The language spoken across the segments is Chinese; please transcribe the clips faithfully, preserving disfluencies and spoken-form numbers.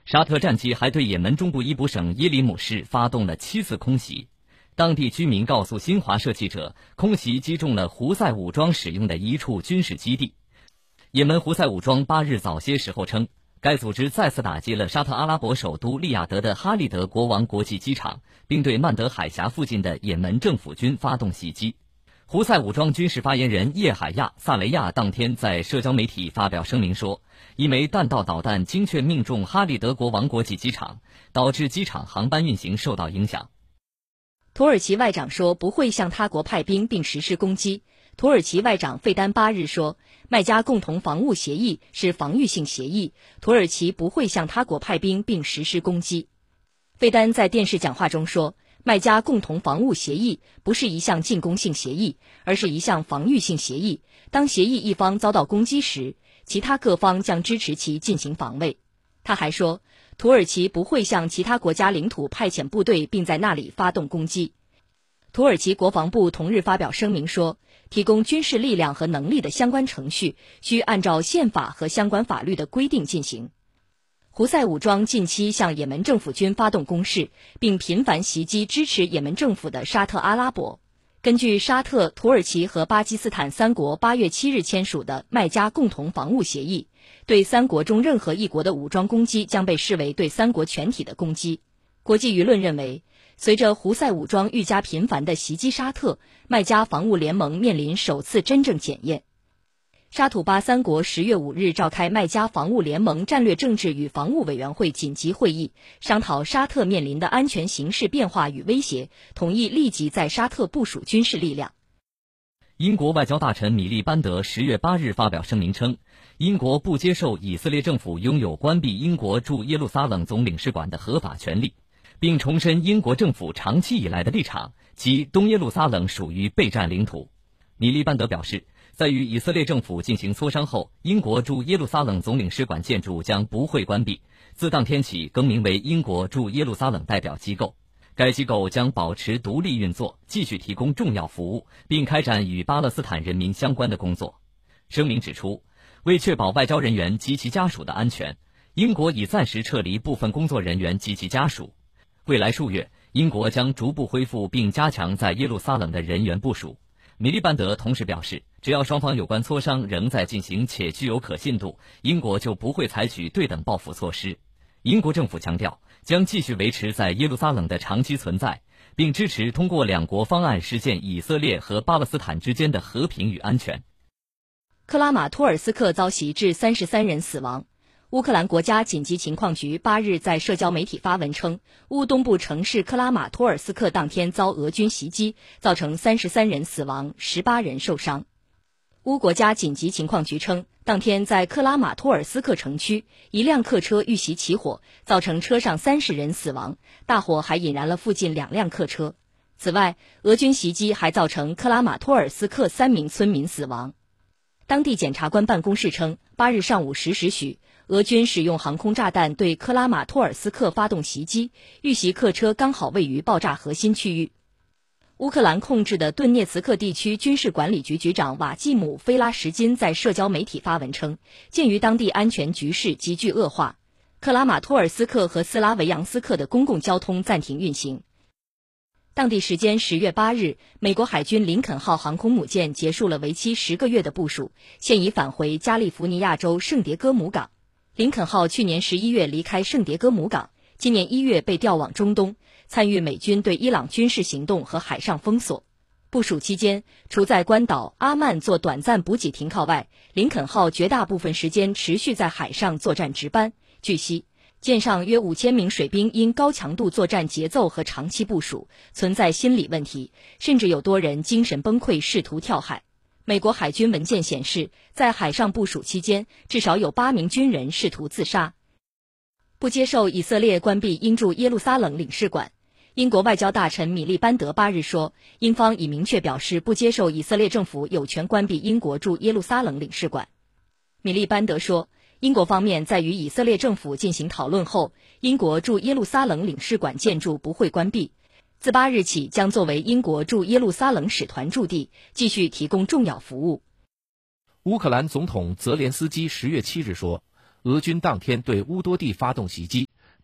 沙特战机还对也门中部伊卜省耶里姆市发动了七次空袭。当地居民告诉新华社记者，空袭击中了胡塞武装使用的一处军事基地。也门胡塞武装八日早些时候称，该组织再次打击了沙特阿拉伯首都利雅得的哈利德国王国际机场，并对曼德海峡附近的也门政府军发动袭击。胡塞武装军事发言人叶海亚·萨雷亚当天在社交媒体发表声明说，一枚弹道导弹精确命中哈利德国王国际机场，导致机场航班运行受到影响。 土耳其外长说不会向他国派兵并实施攻击。土耳其外长费丹八日说，麦加共同防务协议是防御性协议，土耳其不会向他国派兵并实施攻击。费丹在电视讲话中说，麦加共同防务协议不是一项进攻性协议，而是一项防御性协议。当协议一方遭到攻击时，其他各方将支持其进行防卫。他还说，土耳其不会向其他国家领土派遣部队并在那里发动攻击。土耳其国防部同日发表声明说，提供军事力量和能力的相关程序需按照宪法和相关法律的规定进行。胡塞武装近期向也门政府军发动攻势，并频繁袭击支持也门政府的沙特阿拉伯。根据沙特、土耳其和巴基斯坦三国八月七日签署的麦加共同防务协议，对三国中任何一国的武装攻击将被视为对三国全体的攻击。国际舆论认为，随着胡塞武装愈加频繁地袭击沙特，麦加防务联盟面临首次真正检验。沙土巴三国十月五日召开麦加防务联盟战略政治与防务委员会紧急会议，商讨沙特面临的安全形势变化与威胁，同意立即在沙特部署军事力量。 英国外交大臣米利班德十月八日发表声明称，英国不接受以色列政府拥有关闭英国驻耶路撒冷总领事馆的合法权利，并重申英国政府长期以来的立场，即东耶路撒冷属于备战领土。米利班德表示，在与以色列政府进行磋商后，英国驻耶路撒冷总领事馆建筑将不会关闭，自当天起更名为英国驻耶路撒冷代表机构。该机构将保持独立运作，继续提供重要服务，并开展与巴勒斯坦人民相关的工作。声明指出，为确保外交人员及其家属的安全，英国已暂时撤离部分工作人员及其家属。未来数月，英国将逐步恢复并加强在耶路撒冷的人员部署。米利班德同时表示，只要双方有关磋商仍在进行且具有可信度，英国就不会采取对等报复措施。英国政府强调，将继续维持在耶路撒冷的长期存在，并支持通过两国方案实现以色列和巴勒斯坦之间的和平与安全。 克拉马托尔斯克遭袭致三十三人死亡。乌克兰国家紧急情况局八日在社交媒体发文称，乌东部城市克拉马托尔斯克当天遭俄军袭击，造成三十三人死亡，十八人受伤。乌国家紧急情况局称，当天在克拉马托尔斯克城区，一辆客车遇袭起火，造成车上三十人死亡，大火还引燃了附近两辆客车。此外，俄军袭击还造成克拉马托尔斯克三名村民死亡。当地检察官办公室称，八日上午十时许，俄军使用航空炸弹对克拉马托尔斯克发动袭击，遇袭客车刚好位于爆炸核心区域。乌克兰控制的顿涅茨克地区军事管理局局长瓦季姆·菲拉什金在社交媒体发文称，鉴于当地安全局势急剧恶化，克拉马托尔斯克和斯拉维扬斯克的公共交通暂停运行。当地时间十月八日，美国海军林肯号航空母舰结束了为期十个月的部署，现已返回加利福尼亚州圣迭戈姆港。林肯号去年十一月离开圣迭戈姆港，今年一月被调往中东，参与美军对伊朗军事行动和海上封锁。部署期间，除在关岛阿曼做短暂补给停靠外，林肯号绝大部分时间持续在海上作战值班。据悉，舰上约五千名水兵因高强度作战节奏和长期部署，存在心理问题，甚至有多人精神崩溃，试图跳海。美国海军文件显示，在海上部署期间，至少有八名军人试图自杀。不接受以色列关闭英驻耶路撒冷领事馆。英国外交大臣米利班德八日说，英方已明确表示不接受以色列政府有权关闭英国驻耶路撒冷领事馆。米利班德说，英国方面在与以色列政府进行讨论后，英国驻耶路撒冷领事馆建筑不会关闭，自八日起将作为英国驻耶路撒冷使团驻地，继续提供重要服务。 乌克兰总统泽连斯基十月七日说，俄军当天对乌多地发动袭击，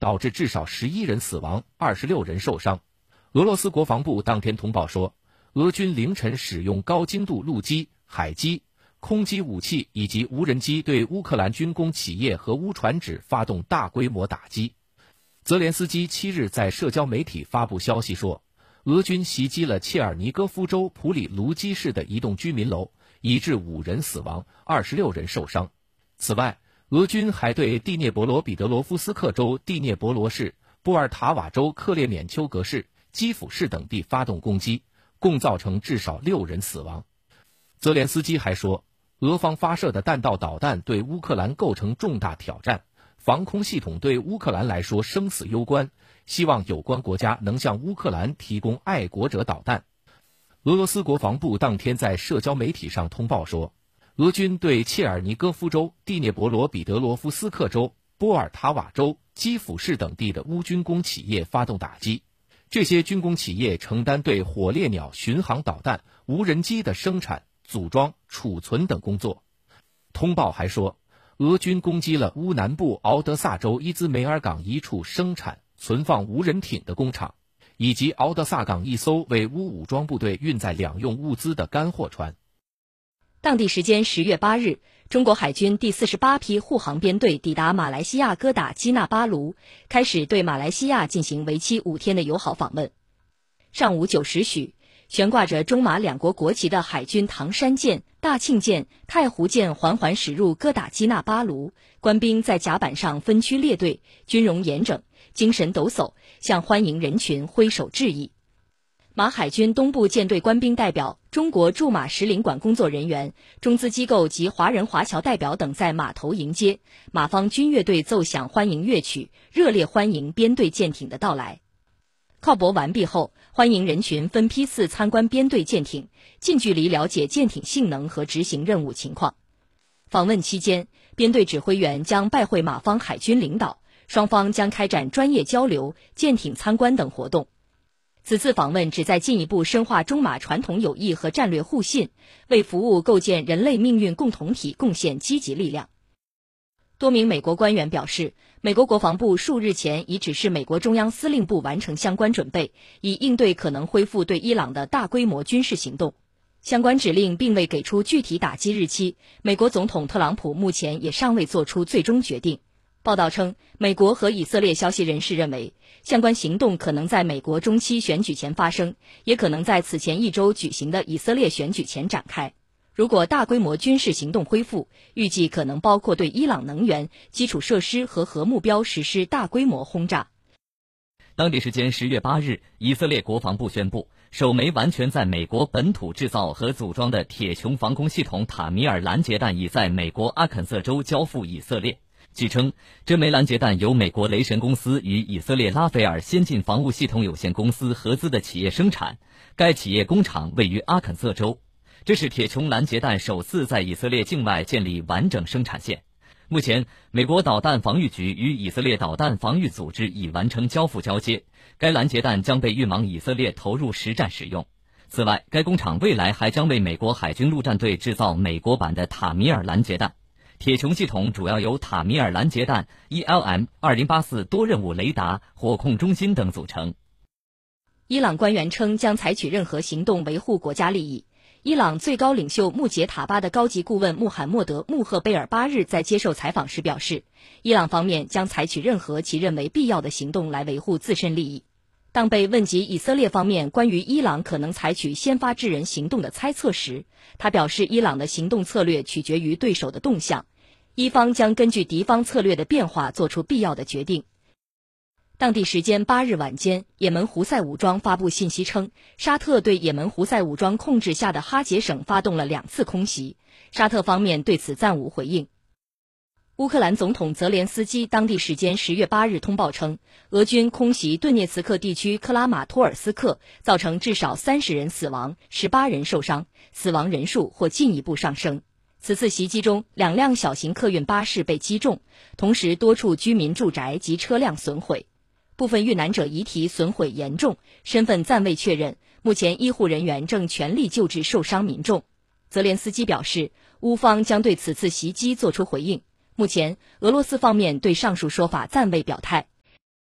导致至少十一人死亡，二十六人受伤。俄罗斯国防部当天通报说，俄军凌晨使用高精度陆基、海基、空基武器以及无人机对乌克兰军工企业和乌船只发动大规模打击。泽连斯基七日在社交媒体发布消息说，俄军袭击了切尔尼戈夫州普里卢基市的一栋居民楼，已致五人死亡，二十六人受伤。此外，俄军还对第聂伯罗彼得罗夫斯克州第聂伯罗市、波尔塔瓦州克列缅丘格市、基辅市等地发动攻击，共造成至少六人死亡。泽连斯基还说，俄方发射的弹道导弹对乌克兰构成重大挑战，防空系统对乌克兰来说生死攸关，希望有关国家能向乌克兰提供爱国者导弹。俄罗斯国防部当天在社交媒体上通报说，俄军对切尔尼戈夫州、第聂伯罗彼得罗夫斯克州、波尔塔瓦州、基辅市等地的乌军工企业发动打击。这些军工企业承担对火烈鸟巡航导弹、无人机的生产、组装、储存等工作。通报还说，俄军攻击了乌南部敖德萨州伊兹梅尔港一处生产、存放无人艇的工厂，以及敖德萨港一艘为乌武装部队运载两用物资的干货船。 当地时间十月八日，中国海军第四十八批护航编队抵达马来西亚哥打基纳巴卢，开始对马来西亚进行为期五天的友好访问。上午九时许，悬挂着中马两国国旗的海军唐山舰、大庆舰、太湖舰缓缓驶入哥打基纳巴卢，官兵在甲板上分区列队，军容严整，精神抖擞，向欢迎人群挥手致意。马海军东部舰队官兵代表、中国驻马使领馆工作人员、中资机构及华人华侨代表等在码头迎接，马方军乐队奏响欢迎乐曲，热烈欢迎编队舰艇的到来。靠泊完毕后，欢迎人群分批次参观编队舰艇，近距离了解舰艇性能和执行任务情况。访问期间，编队指挥员将拜会马方海军领导，双方将开展专业交流、舰艇参观等活动。此次访问旨在进一步深化中马传统友谊和战略互信，为服务构建人类命运共同体贡献积极力量。多名美国官员表示，美国国防部数日前已指示美国中央司令部完成相关准备，以应对可能恢复对伊朗的大规模军事行动。相关指令并未给出具体打击日期，美国总统特朗普目前也尚未做出最终决定。报道称，美国和以色列消息人士认为，相关行动可能在美国中期选举前发生，也可能在此前一周举行的以色列选举前展开。如果大规模军事行动恢复，预计可能包括对伊朗能源、基础设施和核目标实施大规模轰炸。 当地时间十月八日，以色列国防部宣布，首枚完全在美国本土制造和组装的铁穹防空系统塔米尔拦截弹已在美国阿肯色州交付以色列。据称，这枚拦截弹由美国雷神公司与以色列拉斐尔先进防务系统有限公司合资的企业生产，该企业工厂位于阿肯色州。这是铁穹拦截弹首次在以色列境外建立完整生产线。目前，美国导弹防御局与以色列导弹防御组织已完成交付交接，该拦截弹将被运往以色列投入实战使用。此外，该工厂未来还将为美国海军陆战队制造美国版的塔米尔拦截弹。铁穹系统主要由塔米尔拦截弹、E L M 二零八四多任务雷达、火控中心等组成。 伊朗官员称将采取任何行动维护国家利益。伊朗最高领袖穆杰塔巴的高级顾问穆罕默德·穆赫贝尔八日在接受采访时表示，伊朗方面将采取任何其认为必要的行动来维护自身利益。当被问及以色列方面关于伊朗可能采取先发制人行动的猜测时，他表示，伊朗的行动策略取决于对手的动向，伊方将根据敌方策略的变化做出必要的决定。当地时间八日晚间，也门胡塞武装发布信息称，沙特对也门胡塞武装控制下的哈杰省发动了两次空袭，沙特方面对此暂无回应。乌克兰总统泽连斯基当地时间十月八日通报称，俄军空袭顿涅茨克地区克拉马托尔斯克，造成至少三十人死亡，十八人受伤，死亡人数或进一步上升。此次袭击中，两辆小型客运巴士被击中，同时多处居民住宅及车辆损毁。部分遇难者遗体损毁严重，身份暂未确认，目前医护人员正全力救治受伤民众。泽连斯基表示，乌方将对此次袭击作出回应。目前，俄罗斯方面对上述说法暂未表态。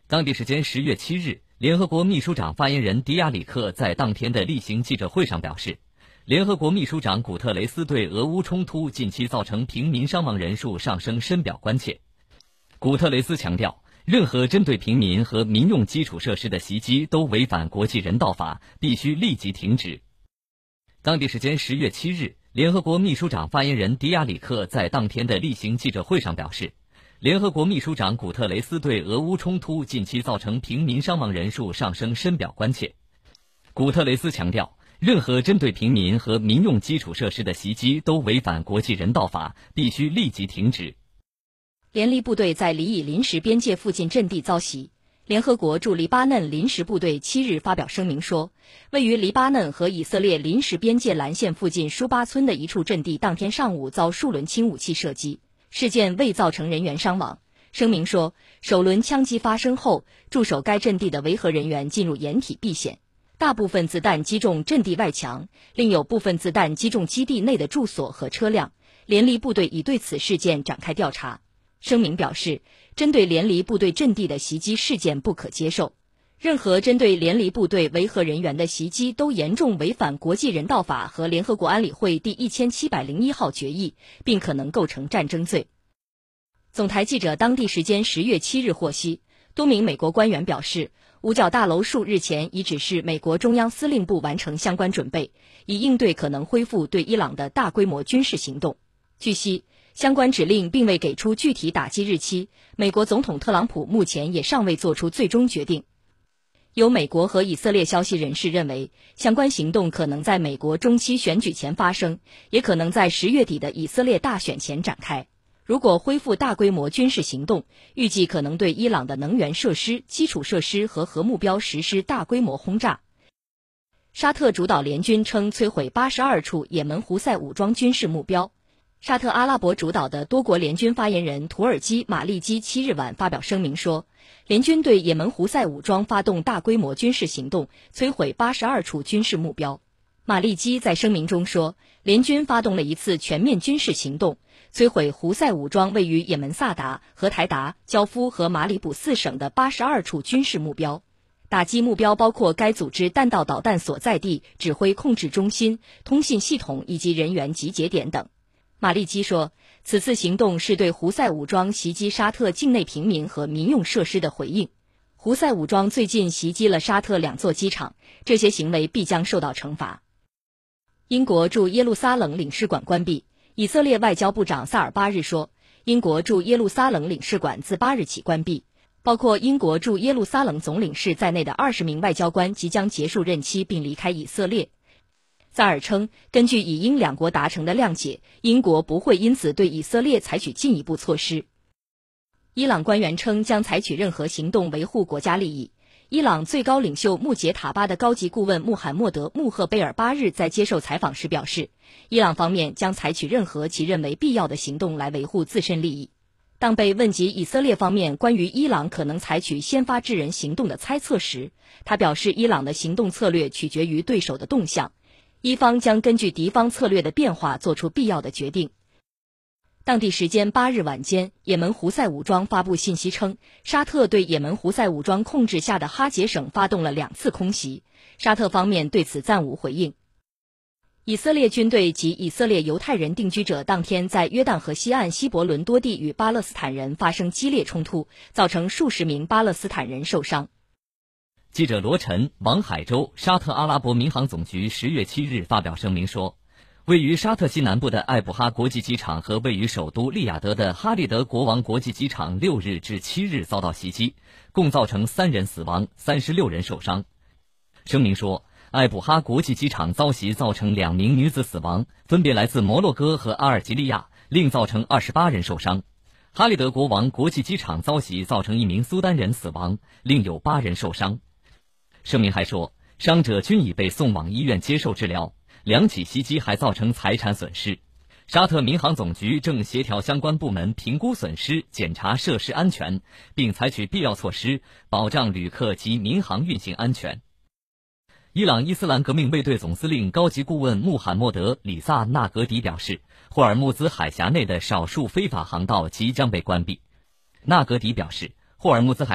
当地时间十月七日，联合国秘书长发言人迪亚里克在当天的例行记者会上表示，联合国秘书长古特雷斯对俄乌冲突近期造成平民伤亡人数上升深表关切。古特雷斯强调，任何针对平民和民用基础设施的袭击都违反国际人道法，必须立即停止。当地时间十月七日，联合国秘书长发言人迪亚里克在当天的例行记者会上表示，联合国秘书长古特雷斯对俄乌冲突近期造成平民伤亡人数上升深表关切。古特雷斯强调，任何针对平民和民用基础设施的袭击都违反国际人道法，必须立即停止。 联黎部队在黎以临时边界附近阵地遭袭。联合国驻黎巴嫩临时部队七日发表声明说，位于黎巴嫩和以色列临时边界蓝线附近舒巴村的一处阵地当天上午遭数轮轻武器射击，事件未造成人员伤亡。声明说，首轮枪击发生后，驻守该阵地的维和人员进入掩体避险，大部分子弹击中阵地外墙，另有部分子弹击中基地内的住所和车辆。联黎部队已对此事件展开调查。声明表示，针对联黎部队阵地的袭击事件不可接受，任何针对联黎部队维和人员的袭击都严重违反国际人道法和联合国安理会第一千七百零一号决议，并可能构成战争罪。总台记者当地时间十月七日获悉，多名美国官员表示，五角大楼数日前已指示美国中央司令部完成相关准备，以应对可能恢复对伊朗的大规模军事行动。据悉，相关指令并未给出具体打击日期，美国总统特朗普目前也尚未做出最终决定。有美国和以色列消息人士认为，相关行动可能在美国中期选举前发生，也可能在十月底的以色列大选前展开。如果恢复大规模军事行动，预计可能对伊朗的能源设施、基础设施和核目标实施大规模轰炸。沙特主导联军称摧毁八十二处也门胡塞武装军事目标。沙特阿拉伯主导的多国联军发言人土耳其马利基七日晚发表声明说，联军对也门胡塞武装发动大规模军事行动，摧毁八十二处军事目标。马利基在声明中说，联军发动了一次全面军事行动，摧毁胡塞武装位于也门萨达、和台达、焦夫和马里卜四省的八十二处军事目标。打击目标包括该组织弹道导弹所在地、指挥控制中心、通信系统以及人员集结点等。马利基说，此次行动是对胡塞武装袭击沙特境内平民和民用设施的回应。胡塞武装最近袭击了沙特两座机场，这些行为必将受到惩罚。英国驻耶路撒冷领事馆关闭。以色列外交部长萨尔巴日说，英国驻耶路撒冷领事馆自八日起关闭，包括英国驻耶路撒冷总领事在内的二十名外交官即将结束任期并离开以色列。萨尔称，根据以英两国达成的谅解，英国不会因此对以色列采取进一步措施。伊朗官员称将采取任何行动维护国家利益。伊朗最高领袖穆杰塔巴的高级顾问穆罕默德·穆赫贝尔八日在接受采访时表示，伊朗方面将采取任何其认为必要的行动来维护自身利益。当被问及以色列方面关于伊朗可能采取先发制人行动的猜测时，他表示伊朗的行动策略取决于对手的动向，伊方将根据敌方策略的变化做出必要的决定。当地时间八日晚间，也门胡塞武装发布信息称，沙特对也门胡塞武装控制下的哈杰省发动了两次空袭，沙特方面对此暂无回应。以色列军队及以色列犹太人定居者当天在约旦河西岸西伯伦多地与巴勒斯坦人发生激烈冲突，造成数十名巴勒斯坦人受伤。 记者罗晨、王海洲，沙特阿拉伯民航总局十月七日发表声明说，位于沙特西南部的艾布哈国际机场和位于首都利雅得的哈利德国王国际机场六日至七日遭到袭击，共造成三人死亡，三十六人受伤。声明说，艾布哈国际机场遭袭造成两名女子死亡，分别来自摩洛哥和阿尔及利亚，另造成二十八人受伤。哈利德国王国际机场遭袭造成一名苏丹人死亡，另有八人受伤。声明还说，伤者均已被送往医院接受治疗，两起袭击还造成财产损失。沙特民航总局正协调相关部门评估损失，检查设施安全，并采取必要措施，保障旅客及民航运行安全。伊朗伊斯兰革命卫队总司令高级顾问穆罕默德·里萨纳格迪表示，霍尔木兹海峡内的少数非法航道即将被关闭。纳格迪表示，霍尔木兹海